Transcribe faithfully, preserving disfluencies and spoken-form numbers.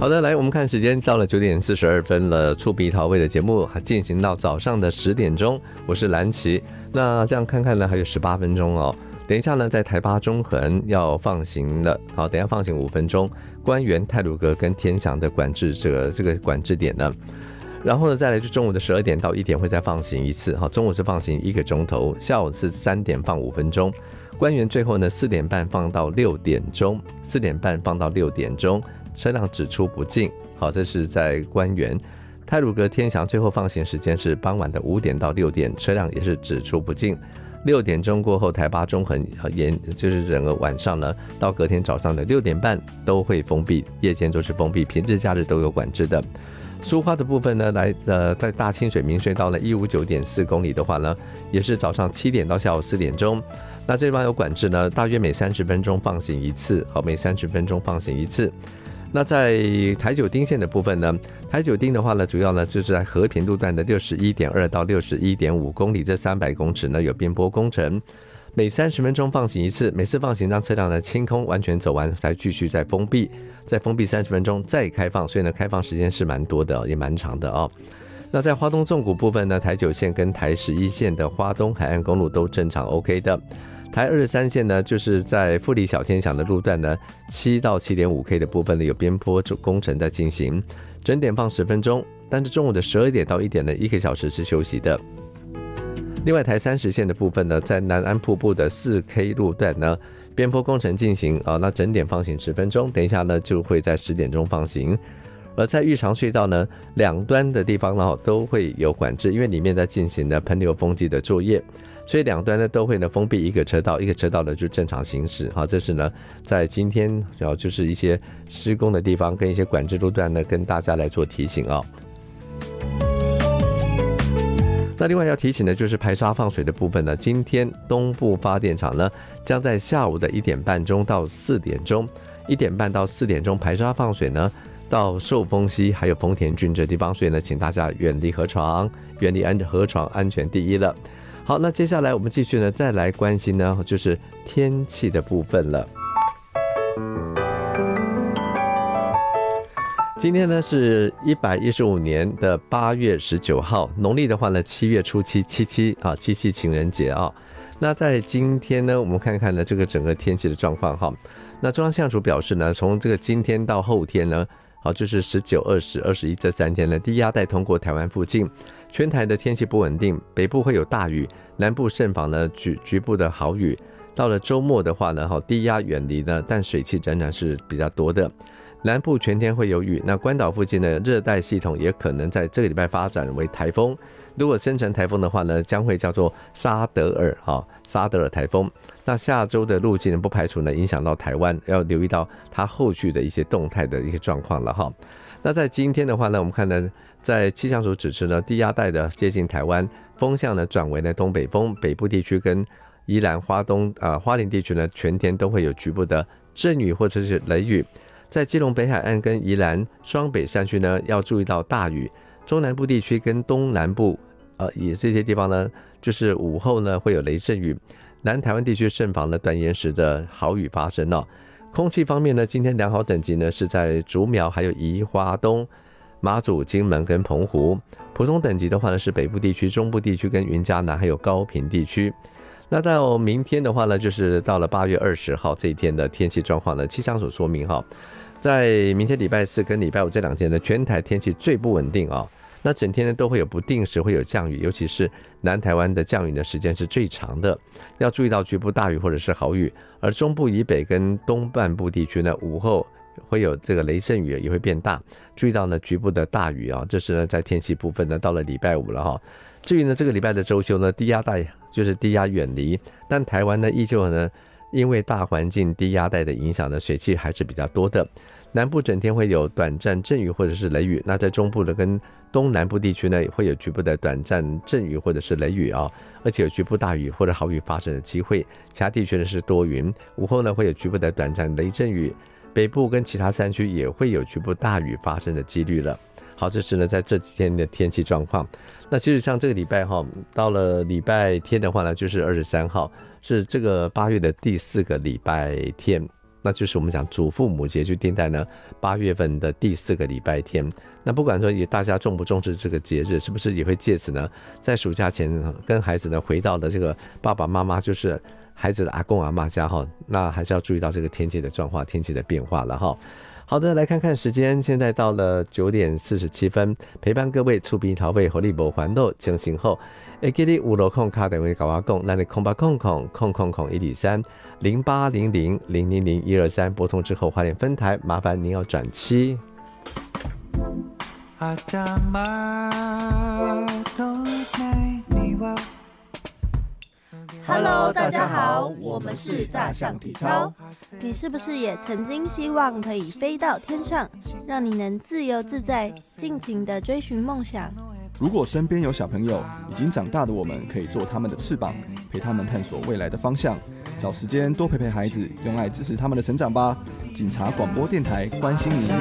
好的，来我们看时间到了九点四十二分了，触鼻桃味的节目进行到早上的十点钟，我是蓝旗。那这样看看呢，还有十八分钟哦。等一下呢，在台八中横要放行了，好，等一下放行五分钟，官园、太鲁阁跟天祥的管制这个这个管制点呢。然后呢，再来就中午的十二点到一点会再放行一次，好，中午是放行一个钟头，下午是三点放五分钟。官园最后呢四点半放到六点钟，四点半放到六点钟，车辆只出不进。好，这是在官园。太鲁阁、天祥最后放行时间是傍晚的五点到六点，车辆也是只出不进。六点钟过后，台八中横沿就是整个晚上呢，到隔天早上的六点半都会封闭，夜间都是封闭，平日假日都有管制的。苏花的部分呢，来呃，在大清水明隧道呢一五九点四公里的话呢，也是早上七点到下午四点钟。那这地方有管制呢，大约每三十分钟放行一次，好，每三十分钟放行一次。那在台九丁线的部分呢，台九丁的话呢，主要呢就是在和平路段的六十一点二到六十一点五公里这三百公尺呢有边坡工程，每三十分钟放行一次，每次放行让车辆呢清空完全走完才继续再封闭，再封闭三十分钟再开放，所以呢开放时间是蛮多的，也蛮长的哦。那在花东纵谷部分呢，台九线跟台十一线的花东海岸公路都正常 OK 的。台二十三线呢，就是在富里小天祥的路段呢，七到七点五 K 的部分呢有边坡工程在进行，整点放十分钟，但是中午的十二点到一点呢，一个小时是休息的。另外台三十线的部分呢，在南安瀑布的四 K 路段呢，边坡工程进行啊，那整点放行十分钟，等一下呢就会在十点钟放行。而在玉长隧道呢，两端的地方呢都会有管制，因为里面在进行的喷流封机的作业，所以两端呢都会呢封闭一个车道，一个车道呢就正常行驶。好，这是呢在今天就是一些施工的地方跟一些管制路段呢，跟大家来做提醒哦。那另外要提醒的就是排沙放水的部分呢，今天东部发电厂呢将在下午的一点半钟到四点钟，一点半到四点钟排沙放水呢。到寿丰溪还有丰田郡这地方，所以呢，请大家远离河床，远离安河床，安全第一了。好，那接下来我们继续呢，再来关心呢，就是天气的部分了。今天呢是一百一十五年的八月十九号，农历的话呢七月初七，七七啊，七夕情人节啊。那在今天呢，我们看看呢这个整个天气的状况哈。那中央气象署表示呢，从这个今天到后天呢。好，就是十九、二十、二十一这三天呢，低压带通过台湾附近，全台的天气不稳定，北部会有大雨，南部甚访呢局局部的豪雨。到了周末的话呢，好，低压远离呢，但水汽仍然是比较多的。南部全天会有雨，那关岛附近的热带系统也可能在这个礼拜发展为台风。如果生成台风的话呢，将会叫做沙德尔，哈，沙德尔台风。那下周的路径不排除呢影响到台湾，要留意到它后续的一些动态的一个状况了哈。那在今天的话呢，我们看呢，在气象署指示呢，低压带的接近台湾，风向呢转为呢东北风，北部地区跟宜兰、花东啊、呃、花莲地区呢，全天都会有局部的阵雨或者是雷雨。在基隆北海岸跟宜兰双北山区呢，要注意到大雨。中南部地区跟东南部，呃，也这些地方呢，就是午后呢会有雷阵雨。南台湾地区慎防了短延时的豪雨发生哦。空气方面呢，今天良好等级呢是在竹苗、还有宜花东、马祖、金门跟澎湖。普通等级的话呢是北部地区、中部地区跟云嘉南还有高屏地区。那到明天的话呢，就是到了八月二十号这一天的天气状况呢，气象署说明哈，在明天礼拜四跟礼拜五这两天呢，全台天气最不稳定啊、哦。那整天呢都会有不定时会有降雨，尤其是南台湾的降雨的时间是最长的，要注意到局部大雨或者是豪雨。而中部以北跟东半部地区呢，午后会有这个雷阵雨也会变大，注意到呢局部的大雨啊、哦。这是呢在天气部分呢到了礼拜五了哈、哦。至于呢这个礼拜的周休呢，低压带就是低压远离，但台湾呢依旧呢因为大环境低压带的影响呢，水汽还是比较多的。南部整天会有短暂阵雨或者是雷雨，那在中部的跟东南部地区呢，会有局部的短暂阵雨或者是雷雨啊、哦，而且有局部大雨或者豪雨发生的机会。其他地区呢是多云，午后呢会有局部的短暂雷阵雨，北部跟其他山区也会有局部大雨发生的几率了。好，这是呢在这几天的天气状况。那其实像这个礼拜哈，到了礼拜天的话呢，就是二十三号，是这个八月的第四个礼拜天。 那就是我们讲祖父母节，就定在呢八月份的第四个礼拜天。那不管说也大家重不重视这个节日，是不是也会借此呢，在暑假前跟孩子呢回到了这个爸爸妈妈，就是孩子的阿公阿嬷家哈？那还是要注意到这个天气的状况、天气的变化了哈。好的，来看看时间，现在到了九点四十七分，陪伴各位厝边头尾，互你无烦恼，清醒后，会记你有路空卡电话跟我讲，咱的空八空空空空空一二三零八零零零零零一二三拨通之后，花莲分台，麻烦您要转七。 Hello， 大家好，我们是大象体操。你是不是也曾经希望可以飞到天上，让你能自由自在、尽情地追寻梦想？ 如果身边有小朋友，已经长大的我们可以做他们的翅膀，陪他们探索未来的方向。找时间多陪陪孩子，用爱支持他们的成长吧。警察广播电台关心您。